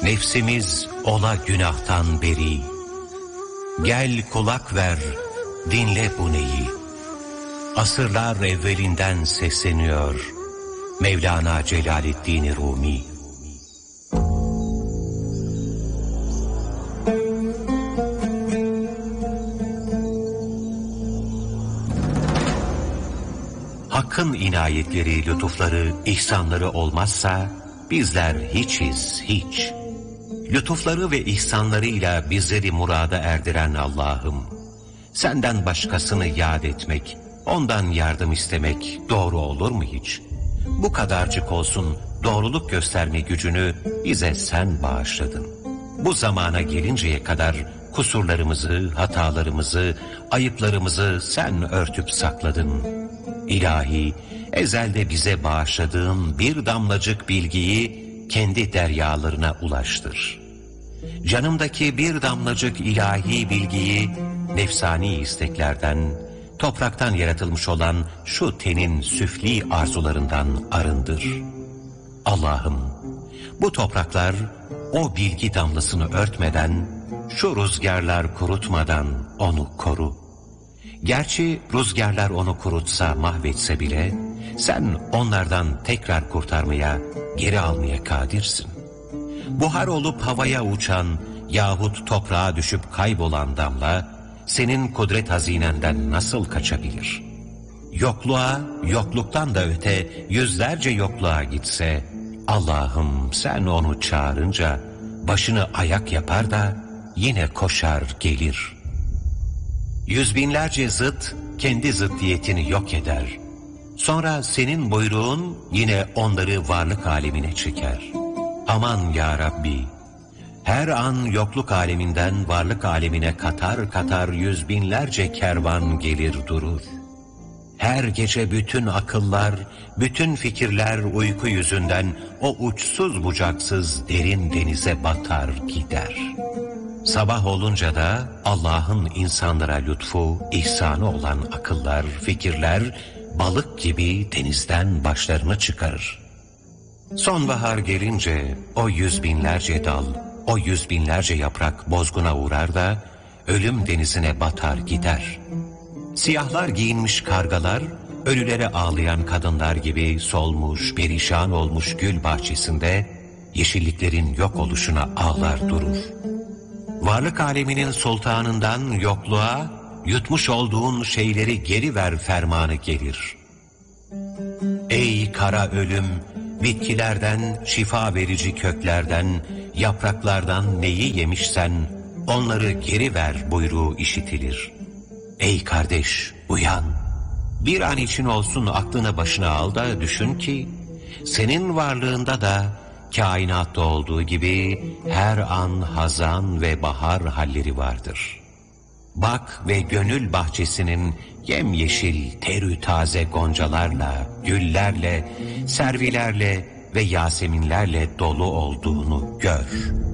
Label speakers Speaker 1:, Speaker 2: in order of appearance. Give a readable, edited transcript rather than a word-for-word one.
Speaker 1: Nefsimiz ola günahtan beri. Gel kulak ver, dinle bu neyi. Asırlar evvelinden sesleniyor Mevlana Celaleddin Rumi. Hakkın inayetleri, lütufları, ihsanları olmazsa bizler hiçiz, hiç. Lütufları ve ihsanlarıyla bizleri murada erdiren Allah'ım, senden başkasını yad etmek, ondan yardım istemek doğru olur mu hiç? Bu kadarcık olsun doğruluk gösterme gücünü bize sen bağışladın. Bu zamana gelinceye kadar kusurlarımızı, hatalarımızı, ayıplarımızı sen örtüp sakladın. İlahi, ezelde bize bağışladığın bir damlacık bilgiyi kendi deryalarına ulaştır. Canımdaki bir damlacık ilahi bilgiyi nefsani isteklerden, topraktan yaratılmış olan şu tenin süfli arzularından arındır. Allah'ım, bu topraklar o bilgi damlasını örtmeden, şu rüzgarlar kurutmadan onu koru. Gerçi rüzgarlar onu kurutsa, mahvetse bile, sen onlardan tekrar kurtarmaya, geri almaya kadirsin. Buhar olup havaya uçan yahut toprağa düşüp kaybolan damla, senin kudret hazinenden nasıl kaçabilir? Yokluğa, yokluktan da öte yüzlerce yokluğa gitse, Allah'ım sen onu çağırınca başını ayak yapar da yine koşar gelir. Yüz binlerce zıt kendi zıddiyetini yok eder. Sonra senin buyruğun yine onları varlık alemine çeker. Aman ya Rabbi! Her an yokluk aleminden varlık alemine katar katar yüz binlerce kervan gelir durur. Her gece bütün akıllar, bütün fikirler uyku yüzünden o uçsuz bucaksız derin denize batar gider. Sabah olunca da Allah'ın insanlara lütfu, ihsanı olan akıllar, fikirler balık gibi denizden başlarını çıkarır. Sonbahar gelince o yüz binlerce dal, o yüz binlerce yaprak bozguna uğrar da ölüm denizine batar gider. Siyahlar giyinmiş kargalar, ölülere ağlayan kadınlar gibi solmuş, perişan olmuş gül bahçesinde yeşilliklerin yok oluşuna ağlar durur. Varlık aleminin sultanından yokluğa, yutmuş olduğun şeyleri geri ver fermanı gelir. Ey kara ölüm, bitkilerden, şifa verici köklerden, yapraklardan neyi yemişsen, onları geri ver buyruğu işitilir. Ey kardeş, uyan! Bir an için olsun aklını başına al da düşün ki, senin varlığında da, kainatta olduğu gibi her an hazan ve bahar halleri vardır. Bak ve gönül bahçesinin yemyeşil terü taze goncalarla, güllerle, servilerle ve yaseminlerle dolu olduğunu gör.